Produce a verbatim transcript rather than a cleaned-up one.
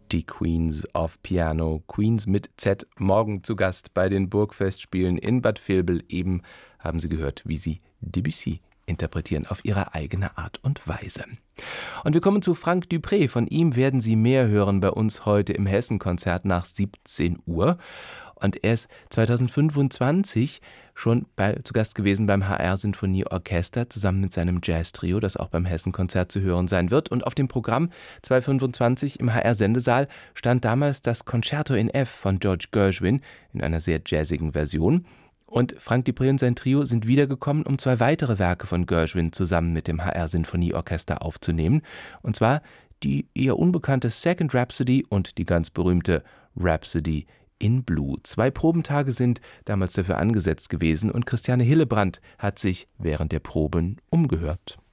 Die Queens of Piano, Queens mit Z, morgen zu Gast bei den Burgfestspielen in Bad Vilbel. Eben haben Sie gehört, wie sie Debussy interpretieren auf ihre eigene Art und Weise. Und wir kommen zu Frank Dupré. Von ihm werden Sie mehr hören bei uns heute im Hessen-Konzert nach siebzehn Uhr. Und er ist zweitausendfünfundzwanzig schon bei, zu Gast gewesen beim H R-Sinfonieorchester zusammen mit seinem Jazz-Trio, das auch beim Hessen-Konzert zu hören sein wird. Und auf dem Programm zweitausendfünfundzwanzig im H R-Sendesaal stand damals das Concerto in F von George Gershwin in einer sehr jazzigen Version. Und Frank Dupré und sein Trio sind wiedergekommen, um zwei weitere Werke von Gershwin zusammen mit dem H R-Sinfonieorchester aufzunehmen. Und zwar die eher unbekannte Second Rhapsody und die ganz berühmte Rhapsody in Blue. Zwei Probentage sind damals dafür angesetzt gewesen und Christiane Hillebrand hat sich während der Proben umgehört.